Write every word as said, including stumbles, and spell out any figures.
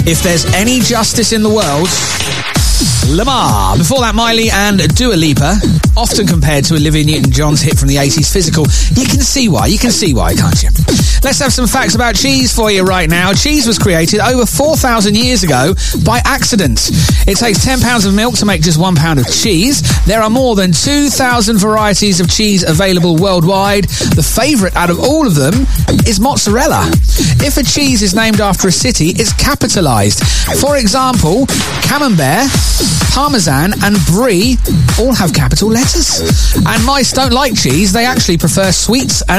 If There's Any Justice in the World. Lamar. Before that, Miley and Dua Lipa, often compared to Olivia Newton-John's hit from the eighties, Physical. You can see why. You can see why, can't you? Let's have some facts about cheese for you right now. Cheese was created over four thousand years ago by accident. It takes ten pounds of milk to make just one pound of cheese. There are more than two thousand varieties of cheese available worldwide. The favourite out of all of them is mozzarella. If a cheese is named after a city, it's capitalised. For example, Camembert, Parmesan and Brie all have capital letters. And mice don't like cheese. They actually prefer sweets and